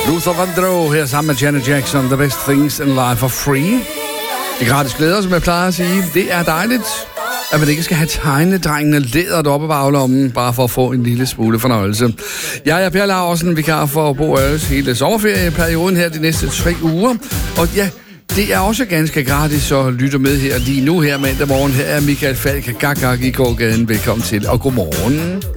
Luther Vandross her sammen med Janet Jackson. The best things in life are free. Det er gratis glæder, som jeg plejer at sige. Det er dejligt, at man ikke skal have tegnedrengene lædret op af baglommen, bare for at få en lille smule fornøjelse. Jeg er Per Laursen, vikar for Bo Ørles hele sommerferieperioden her de næste 3 uger. Og ja, det er også ganske gratis, så lytter med her lige nu her mandag morgen. Her er Michael Falk, Gag i gågaden. Velkommen til, og godmorgen.